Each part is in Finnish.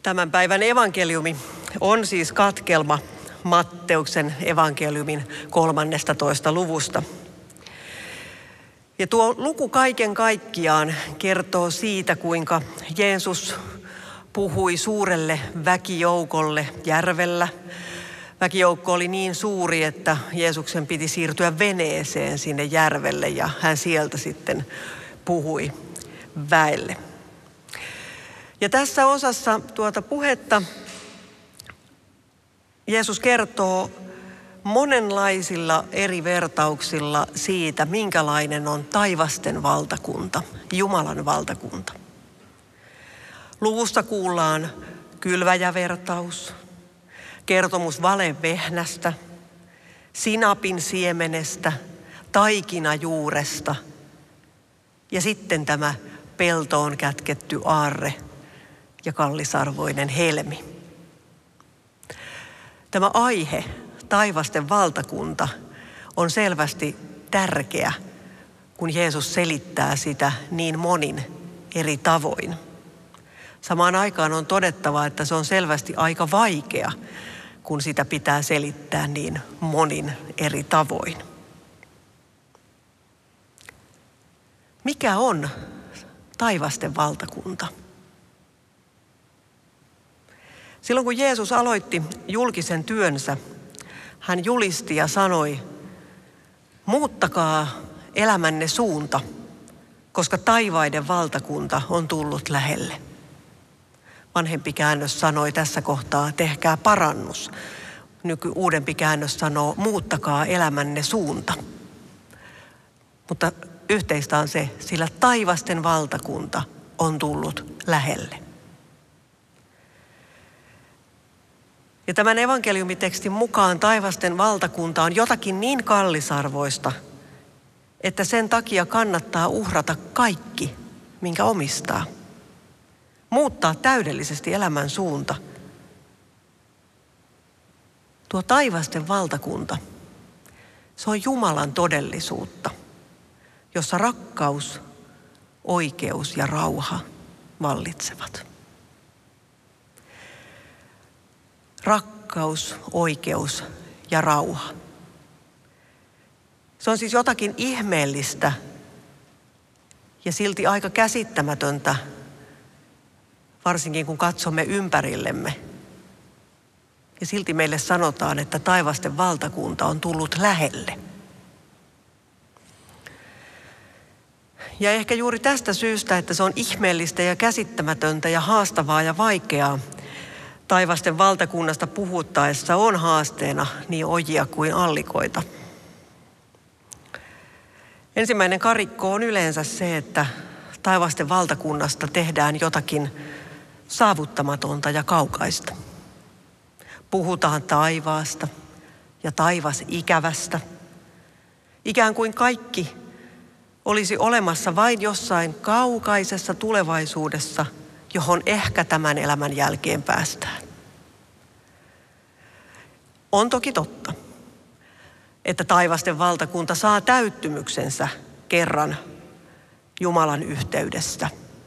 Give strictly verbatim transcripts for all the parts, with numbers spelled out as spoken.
Tämän päivän evankeliumi on siis katkelma Matteuksen evankeliumin kolmannestatoista luvusta. Ja tuo luku kaiken kaikkiaan kertoo siitä, kuinka Jeesus puhui suurelle väkijoukolle järvellä. Väkijoukko oli niin suuri, että Jeesuksen piti siirtyä veneeseen sinne järvelle ja hän sieltä sitten puhui väelle. Ja tässä osassa tuota puhetta Jeesus kertoo monenlaisilla eri vertauksilla siitä, minkälainen on taivasten valtakunta, Jumalan valtakunta. Luvussa kuullaan kylväjävertaus, kertomus valevehnästä, sinapin siemenestä, taikinajuuresta ja sitten tämä peltoon kätketty aarre ja kallisarvoinen helmi. Tämä aihe, taivasten valtakunta, on selvästi tärkeä, kun Jeesus selittää sitä niin monin eri tavoin. Samaan aikaan on todettava, että se on selvästi aika vaikea, kun sitä pitää selittää niin monin eri tavoin. Mikä on taivasten valtakunta? Silloin kun Jeesus aloitti julkisen työnsä, hän julisti ja sanoi, muuttakaa elämänne suunta, koska taivaiden valtakunta on tullut lähelle. Vanhempi käännös sanoi tässä kohtaa, tehkää parannus. Nyky uudempi käännös sanoo, muuttakaa elämänne suunta. Mutta yhteistä on se, sillä taivasten valtakunta on tullut lähelle. Ja tämän evankeliumitekstin mukaan taivasten valtakunta on jotakin niin kallisarvoista, että sen takia kannattaa uhrata kaikki, minkä omistaa. Muuttaa täydellisesti elämän suunta. Tuo taivasten valtakunta, se on Jumalan todellisuutta, jossa rakkaus, oikeus ja rauha vallitsevat. Rakkaus, oikeus ja rauha. Se on siis jotakin ihmeellistä ja silti aika käsittämätöntä, varsinkin kun katsomme ympärillemme. Ja silti meille sanotaan, että taivasten valtakunta on tullut lähelle. Ja ehkä juuri tästä syystä, että se on ihmeellistä ja käsittämätöntä ja haastavaa ja vaikeaa, taivasten valtakunnasta puhuttaessa on haasteena niin ojia kuin allikoita. Ensimmäinen karikko on yleensä se, että taivasten valtakunnasta tehdään jotakin saavuttamatonta ja kaukaista. Puhutaan taivaasta ja taivas ikävästä. Ikään kuin kaikki olisi olemassa vain jossain kaukaisessa tulevaisuudessa, johon ehkä tämän elämän jälkeen päästään. On toki totta, että taivasten valtakunta saa täyttymyksensä kerran Jumalan yhteydessä.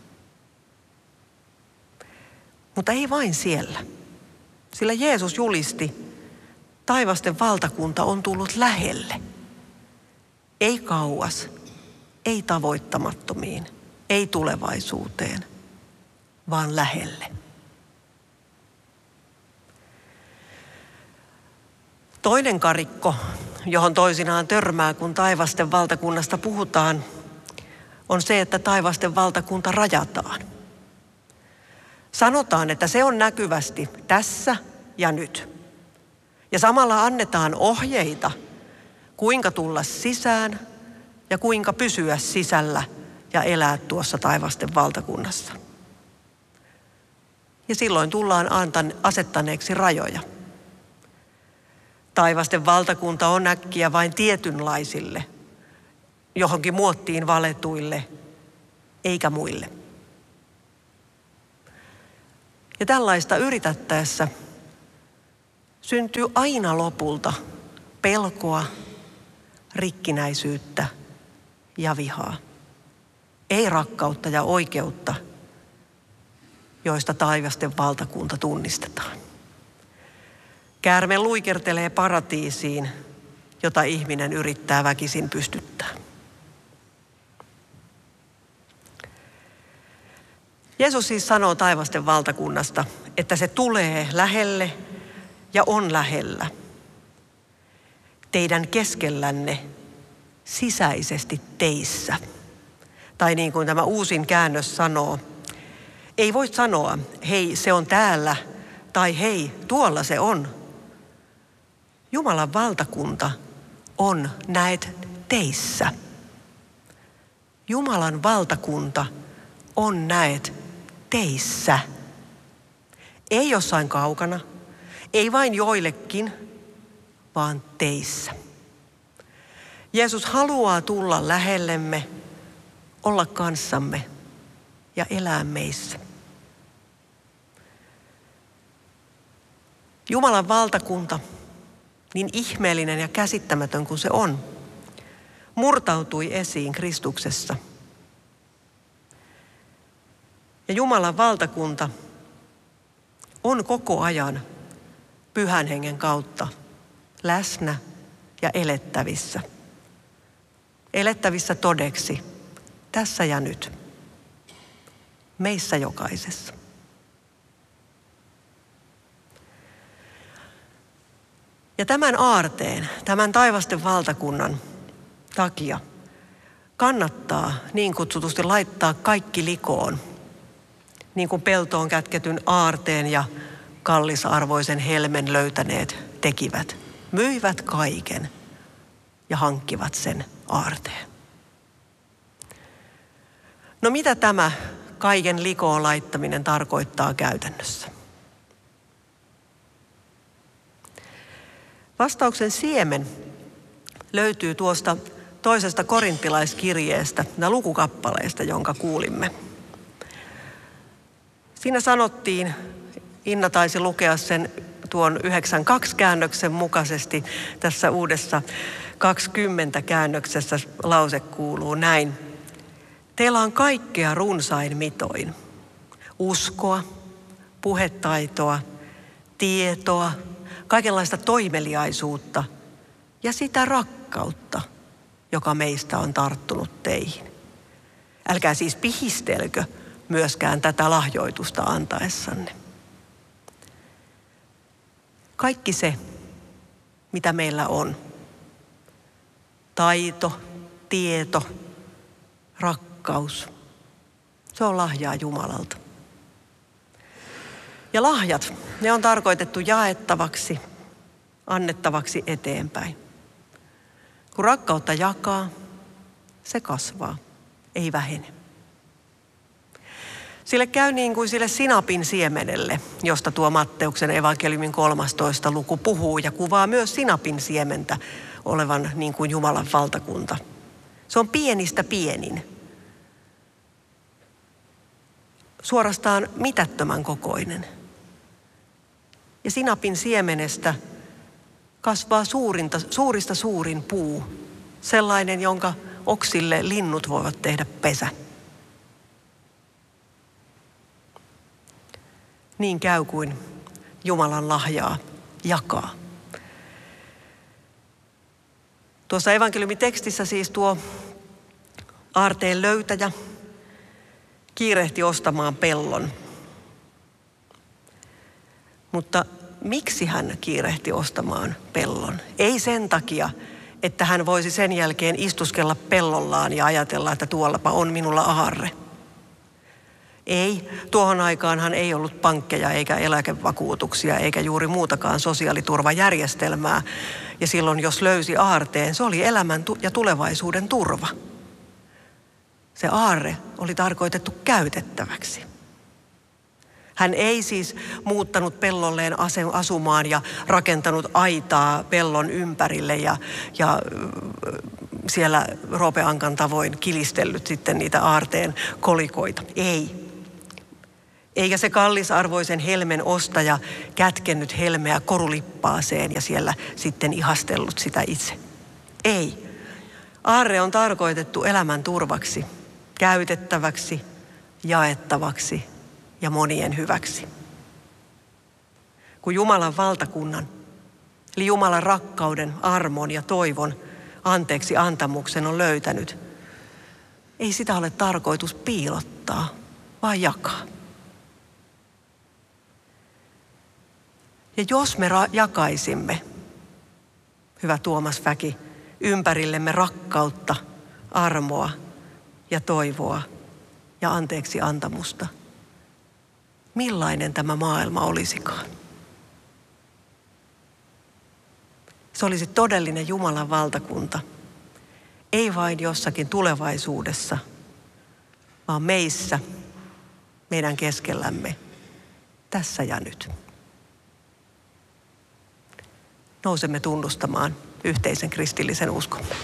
Mutta ei vain siellä, sillä Jeesus julisti, taivasten valtakunta on tullut lähelle. Ei kauas, ei tavoittamattomiin, ei tulevaisuuteen, vaan lähelle. Toinen karikko, johon toisinaan törmää, kun taivasten valtakunnasta puhutaan, on se, että taivasten valtakunta rajataan. Sanotaan, että se on näkyvästi tässä ja nyt. Ja samalla annetaan ohjeita, kuinka tulla sisään ja kuinka pysyä sisällä ja elää tuossa taivasten valtakunnassa. Ja silloin tullaan asettaneeksi rajoja. Taivasten valtakunta on äkkiä vain tietynlaisille, johonkin muottiin valetuille, eikä muille. Ja tällaista yritettäessä syntyy aina lopulta pelkoa, rikkinäisyyttä ja vihaa. Ei rakkautta ja oikeutta, joista taivasten valtakunta tunnistetaan. Käärme luikertelee paratiisiin, jota ihminen yrittää väkisin pystyttää. Jeesus siis sanoo taivasten valtakunnasta, että se tulee lähelle ja on lähellä. Teidän keskellänne, sisäisesti teissä. Tai niin kuin tämä uusin käännös sanoo, ei voi sanoa, hei se on täällä tai hei tuolla se on. Jumalan valtakunta on näet teissä. Jumalan valtakunta on näet teissä. Ei jossain kaukana, ei vain joillekin, vaan teissä. Jeesus haluaa tulla lähellemme, olla kanssamme ja elää meissä. Jumalan valtakunta, niin ihmeellinen ja käsittämätön kuin se on, murtautui esiin Kristuksessa. Ja Jumalan valtakunta on koko ajan Pyhän Hengen kautta läsnä ja elettävissä. Elettävissä todeksi, tässä ja nyt, meissä jokaisessa. Ja tämän aarteen, tämän taivasten valtakunnan takia kannattaa niin kutsutusti laittaa kaikki likoon, niin kuin peltoon kätketyn aarteen ja kallisarvoisen helmen löytäneet tekivät. Myivät kaiken ja hankkivat sen aarteen. No mitä tämä kaiken likoon laittaminen tarkoittaa käytännössä? Vastauksen siemen löytyy tuosta toisesta korintilaiskirjeestä ja lukukappaleesta, jonka kuulimme. Siinä sanottiin, Inna taisi lukea sen tuon yhdeksän kaksi käännöksen mukaisesti, tässä uudessa kaksikymmentä käännöksessä lause kuuluu näin. Teillä on kaikkea runsain mitoin. Uskoa, puhetaitoa, tietoa, kaikenlaista toimeliaisuutta ja sitä rakkautta, joka meistä on tarttunut teihin. Älkää siis pihistelkö myöskään tätä lahjoitusta antaessanne. Kaikki se, mitä meillä on, taito, tieto, rakkaus, se on lahjaa Jumalalta. Ja lahjat, ne on tarkoitettu jaettavaksi, annettavaksi eteenpäin. Kun rakkautta jakaa, se kasvaa, ei vähene. Sille käy niin kuin sille sinapin siemenelle, josta tuo Matteuksen evankeliumin kolmastoista luku puhuu ja kuvaa myös sinapin siementä olevan niin kuin Jumalan valtakunta. Se on pienistä pienin. Suorastaan mitättömän kokoinen. Ja sinapin siemenestä kasvaa suurinta, suurista suurin puu, sellainen, jonka oksille linnut voivat tehdä pesä. Niin käy kuin Jumalan lahjaa jakaa. Tuossa evankeliumitekstissä siis tuo aarteen löytäjä kiirehti ostamaan pellon. Mutta miksi hän kiirehti ostamaan pellon? Ei sen takia, että hän voisi sen jälkeen istuskella pellollaan ja ajatella, että tuollapa on minulla aarre. Ei, tuohon aikaanhan ei ollut pankkeja eikä eläkevakuutuksia eikä juuri muutakaan sosiaaliturvajärjestelmää. Ja silloin jos löysi aarteen, se oli elämän ja tulevaisuuden turva. Se aarre oli tarkoitettu käytettäväksi. Hän ei siis muuttanut pellolleen asumaan ja rakentanut aitaa pellon ympärille ja, ja siellä roopeankan tavoin kilistellyt sitten niitä aarteen kolikoita. Ei. Eikä se kallisarvoisen helmen ostaja kätkennyt helmeä korulippaaseen ja siellä sitten ihastellut sitä itse. Ei. Aarre on tarkoitettu elämän turvaksi, käytettäväksi, jaettavaksi ja monien hyväksi. Kun Jumalan valtakunnan, eli Jumalan rakkauden, armon ja toivon anteeksi antamuksen on löytänyt, ei sitä ole tarkoitus piilottaa, vaan jakaa. Ja jos me ra- jakaisimme, hyvä Tuomas Väki, ympärillemme rakkautta, armoa ja toivoa ja anteeksi antamusta, millainen tämä maailma olisikaan? Se olisi todellinen Jumalan valtakunta, ei vain jossakin tulevaisuudessa, vaan meissä, meidän keskellämme, tässä ja nyt. Nousemme tunnustamaan yhteisen kristillisen uskomme.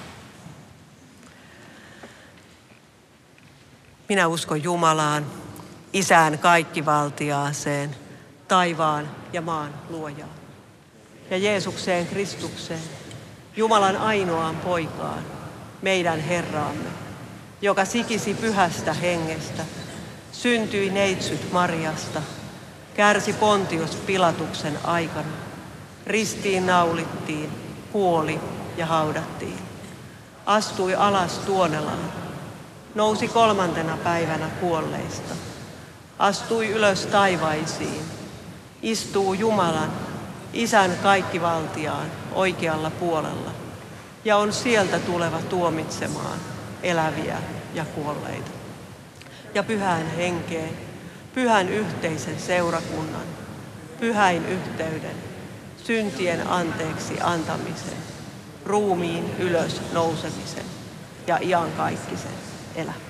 Minä uskon Jumalaan, Isään kaikkivaltiaaseen, taivaan ja maan luojaan. Ja Jeesukseen Kristukseen, Jumalan ainoaan poikaan, meidän Herraamme, joka sikisi pyhästä hengestä, syntyi neitsyt Mariasta, kärsi Pontius Pilatuksen aikana, ristiin naulittiin, kuoli ja haudattiin. Astui alas Tuonelaan, nousi kolmantena päivänä kuolleista, astui ylös taivaisiin, istuu Jumalan, Isän kaikkivaltiaan oikealla puolella ja on sieltä tuleva tuomitsemaan eläviä ja kuolleita. Ja pyhään henkeen, pyhän yhteisen seurakunnan, pyhäin yhteyden, syntien anteeksi antamisen, ruumiin ylös nousemisen ja iankaikkisen elämän.